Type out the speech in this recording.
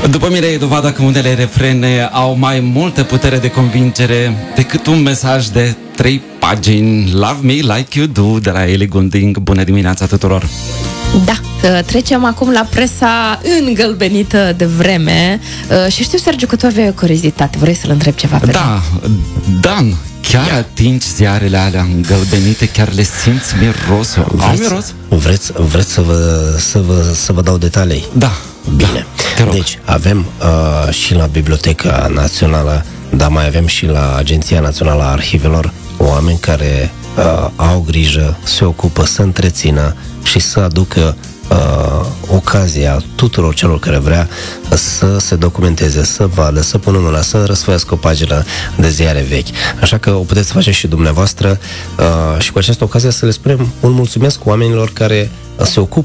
După mine e dovada că unele refrene au mai multă putere de convingere decât un mesaj de 3 pagini. Love Me Like You Do de la Ellie Goulding. Bună dimineața tuturor! Da, trecem acum la presa îngălbenită de vreme. Și știu, Sergiu, că tu aveai o curiozitate. Vrei să-l întreb ceva pe Da, Dan, chiar atingi ziarele alea îngălbenite, chiar le simți mirosul. Au miros? Vreți să vă dau detalii? Da. Bine. Da, deci avem și la Biblioteca Națională, dar mai avem și la Agenția Națională a Arhivelor oameni care au grijă, se ocupă să întrețină și să aducă ocazia tuturor celor care vrea să se documenteze, să vadă, să pună mâna, să răsfoiască o pagină de ziare vechi. Așa că o puteți face și dumneavoastră și cu această ocazie să le spunem un mulțumesc oamenilor care se ocupă